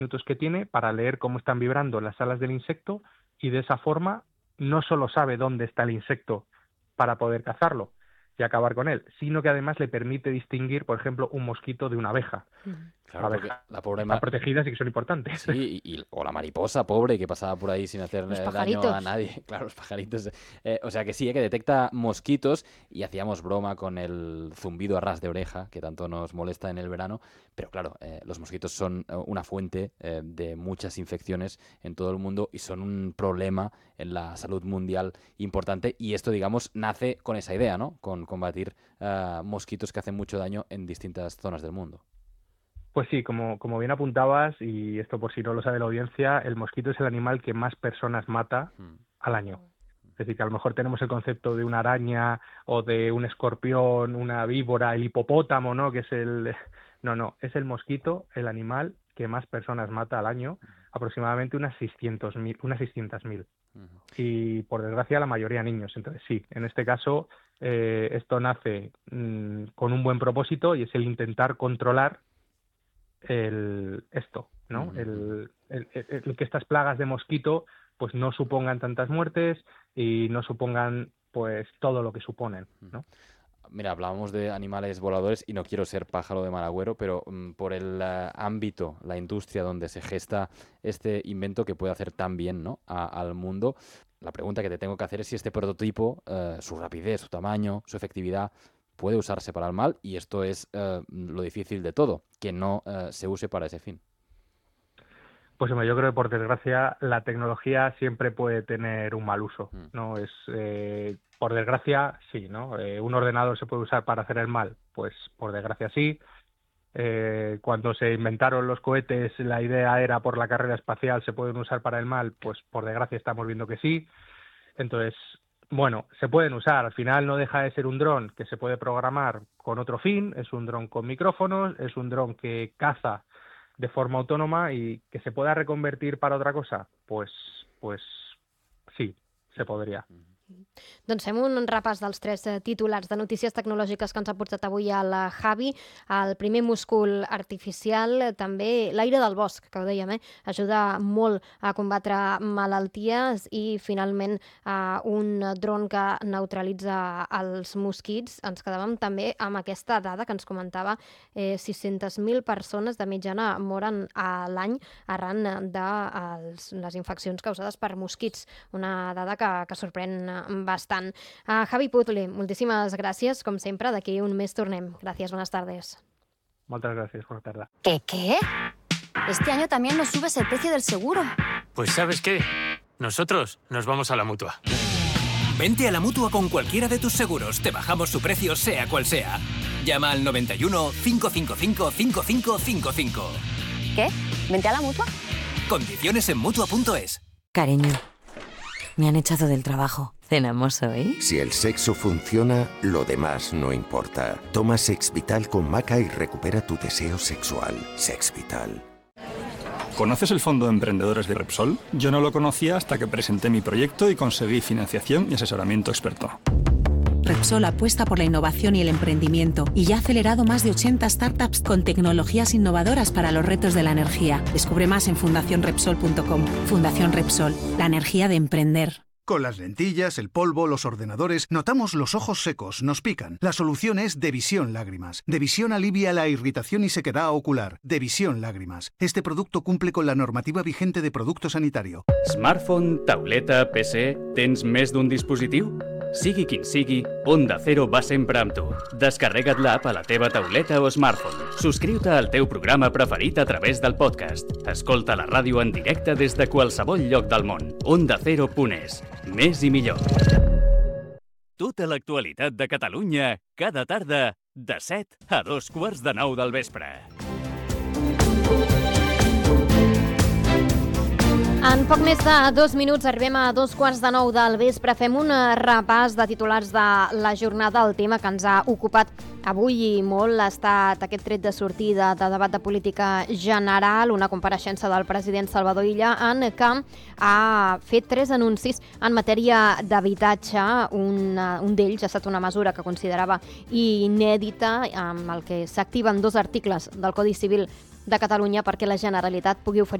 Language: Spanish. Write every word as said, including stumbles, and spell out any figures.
minutos que tiene para leer cómo están vibrando las alas del insecto y de esa forma no solo sabe dónde está el insecto para poder cazarlo y acabar con él, sino que además le permite distinguir, por ejemplo, un mosquito de una abeja. Claro, la porque abeja la pobre... está ma- protegida, sí que son importantes. Sí, y, y- o la mariposa pobre que pasaba por ahí sin hacer Los eh, daño a pajaritos. nadie. Claro, los pajaritos. Eh, o sea que sí, eh, que detecta mosquitos y hacíamos broma con el zumbido a ras de oreja que tanto nos molesta en el verano. Pero claro, eh, los mosquitos son eh, una fuente eh, de muchas infecciones en todo el mundo y son un problema en la salud mundial importante. Y esto, digamos, nace con esa idea, ¿no? Con combatir eh, mosquitos que hacen mucho daño en distintas zonas del mundo. Pues sí, como, como bien apuntabas, y esto por si no lo sabe la audiencia, el mosquito es el animal que más personas mata Mm. al año. Es decir, que a lo mejor tenemos el concepto de una araña o de un escorpión, una víbora, el hipopótamo, ¿no? Que es el... No, no, es el mosquito el animal que más personas mata al año, aproximadamente unas seiscientos mil, unas seiscientos mil. Ujú. Y por desgracia la mayoría niños. Entonces sí, en este caso eh, esto nace mmm, con un buen propósito y es el intentar controlar el esto, ¿no? Ujú, ujú. El, el, el- el que estas plagas de mosquito pues no supongan tantas muertes y no supongan pues todo lo que suponen, ¿no? Mira, hablábamos de animales voladores y no quiero ser pájaro de mal agüero, pero mm, por el eh, ámbito, la industria donde se gesta este invento que puede hacer tan bien, ¿no? a- al mundo, la pregunta que te tengo que hacer es si este prototipo, eh, su rapidez, su tamaño, su efectividad, puede usarse para el mal, y esto es eh, lo difícil de todo, que no eh, se use para ese fin. Pues hombre, yo creo que por desgracia la tecnología siempre puede tener un mal uso, Mm. ¿no? Es eh, por desgracia sí, ¿no? Eh, un ordenador se puede usar para hacer el mal, pues por desgracia sí. Eh, cuando se inventaron los cohetes, la idea era por la carrera espacial se pueden usar para el mal, pues por desgracia estamos viendo que sí. Entonces, bueno, se pueden usar. Al final no deja de ser un dron que se puede programar con otro fin. Es un dron con micrófonos, es un dron que caza de forma autónoma y que se pueda reconvertir para otra cosa. Pues, pues sí, se podría. Doncs fem un repàs dels tres eh, titulars de notícies tecnològiques que ens ha portat avui el eh, Javi. El primer, múscul artificial, eh, també l'aire del bosc, que ho dèiem, eh? ajuda molt a combatre malalties, i finalment eh, un dron que neutralitza els mosquits. Ens quedàvem també amb aquesta dada que ens comentava, eh, sis-centes mil persones de mitjana moren a l'any arran de eh, els, les infeccions causades per mosquits, una dada que, que sorprèn eh, bastant. Uh, Javi Putle, moltíssimes gràcies, com sempre. D'aquí un mes tornem. Gràcies, buenas tardes. Muchas gracias, buena tarde. ¿Qué qué? Este año también nos subes el precio del seguro. Pues ¿sabes qué? Nosotros nos vamos a la Mutua. Vente a la Mutua con cualquiera de tus seguros. Te bajamos su precio, sea cual sea. Llama al noventa y uno, cinco cinco cinco, cinco cinco cinco cinco. ¿Qué? ¿Vente a la Mutua? Condiciones en Mutua punto es. Cariño, me han echado del trabajo. ¿Cenamos hoy? Si el sexo funciona, lo demás no importa. Toma Sex Vital con Maca y recupera tu deseo sexual. Sex Vital. ¿Conoces el Fondo de Emprendedores de Repsol? Yo no lo conocía hasta que presenté mi proyecto y conseguí financiación y asesoramiento experto. Repsol apuesta por la innovación y el emprendimiento y ya ha acelerado más de ochenta startups con tecnologías innovadoras para los retos de la energía. Descubre más en fundación repsol punto com. Fundación Repsol, la energía de emprender. Con las lentillas, el polvo, los ordenadores, notamos los ojos secos, nos pican. La solución es Devisión Lágrimas. Devisión alivia la irritación y sequedad ocular. Devisión Lágrimas. Este producto cumple con la normativa vigente de producto sanitario. Smartphone, tauleta, P C... Tens més d'un dispositiu? Sigui quin sigui, Onda Cero va sempre amb tu. Descarrega't l'app a la teva tauleta o smartphone. Subscriu-te al teu programa preferit a través del podcast. Escolta la ràdio en directe des de qualsevol lloc del món. Onda Cero punt es. Més i millor. Tota l'actualitat de Catalunya, cada tarda, de set a dos quarts de nou del vespre. En poc més de dos minuts arribem a dos quarts de nou del vespre. Fem un repàs de titulars de la jornada. El tema que ens ha ocupat avui i molt ha estat aquest tret de sortida de debat de política general, una compareixença del president Salvador Illa en què ha fet tres anuncis en matèria d'habitatge. Un, un d'ells ha estat una mesura que considerava inèdita, amb el que s'activen dos articles del Codi Civil de Catalunya perquè la Generalitat pugui oferir